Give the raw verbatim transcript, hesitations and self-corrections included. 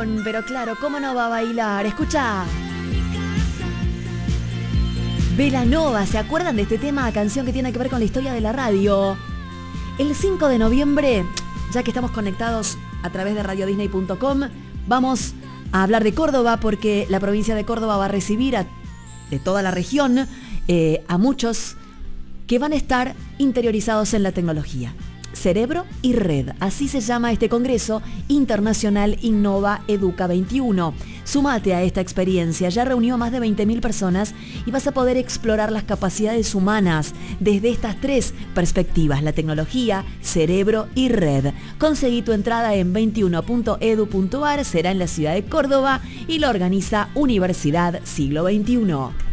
canción, pero claro, ¿cómo no va a bailar? Escucha. Belanova, ¿se acuerdan de este tema, canción que tiene que ver con la historia de la radio? El cinco de noviembre, ya que estamos conectados a través de radio disney punto com, vamos a hablar de Córdoba porque la provincia de Córdoba va a recibir a, de toda la región eh, a muchos que van a estar interiorizados en la tecnología. Cerebro y Red, así se llama este Congreso Internacional Innova Educa veintiuno. Súmate a esta experiencia, ya reunió a más de veinte mil personas y vas a poder explorar las capacidades humanas desde estas tres perspectivas, la tecnología, cerebro y red. Conseguí tu entrada en veintiuno punto edu punto ar, será en la ciudad de Córdoba y lo organiza Universidad Siglo veintiuno.